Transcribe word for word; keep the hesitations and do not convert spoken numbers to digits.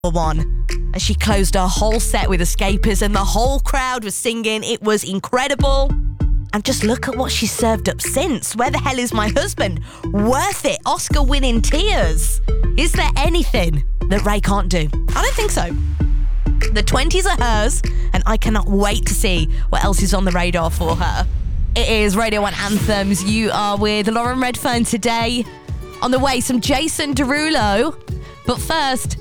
one. And she closed her whole set with Escapers and the whole crowd was singing. It was incredible. And just look at what she's served up since. Where the hell is my husband? Worth it. Oscar-winning tears. Is there anything that Ray can't do? I don't think so. The twenties are hers, and I cannot wait to see what else is on the radar for her. It is Radio one Anthems. You are with Lauren Redfern today. On the way, some Jason Derulo. But first,